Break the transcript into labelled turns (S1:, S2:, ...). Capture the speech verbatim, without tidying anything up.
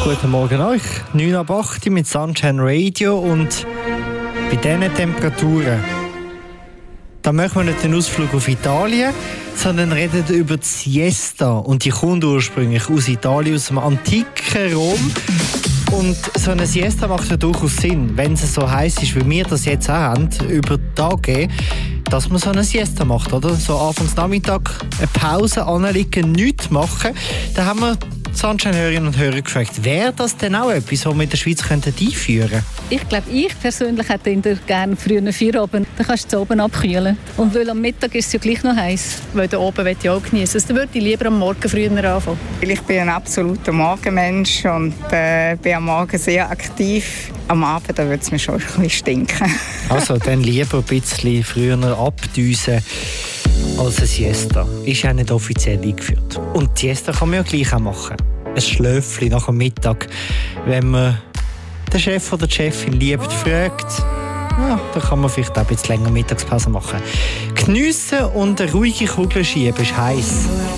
S1: Guten Morgen euch. neun ab acht mit Sunshine Radio und bei diesen Temperaturen da machen wir nicht den Ausflug auf Italien, sondern reden über die Siesta. Und die kommt ursprünglich aus Italien, aus dem antiken Rom. Und so eine Siesta macht ja durchaus Sinn, wenn es so heiß ist, wie wir das jetzt auch haben, über Tage, dass man so eine Siesta macht, oder? So anfangs Nachmittag eine Pause anlegen, nichts machen. Da haben wir Sunshine-Hörerinnen und Hörer gefragt, wäre das denn auch etwas, was wir in der Schweiz einführen könnten?
S2: Ich glaube, ich persönlich hätte gerne früher Feierabend. Dann kannst du zu oben abkühlen. Und weil am Mittag ist es ja gleich noch heiß.
S3: Weil da oben möchte ich auch genießen. Also, dann würde ich lieber am Morgen früher anfangen.
S4: Ich bin ein absoluter Morgenmensch und äh, bin am Morgen sehr aktiv. Am Abend würde es mir schon ein bisschen stinken.
S1: Also dann lieber ein bisschen früher abdüsen als eine Siesta. Ist ja nicht offiziell eingeführt. Und die Siesta kann man ja gleich auch machen. Ein Schlöfchen nach dem Mittag. Wenn man den Chef oder die Chefin liebt, fragt, ja, dann kann man vielleicht auch ein bisschen länger Mittagspause machen. Geniessen und eine ruhige Kugel schieben ist heiß.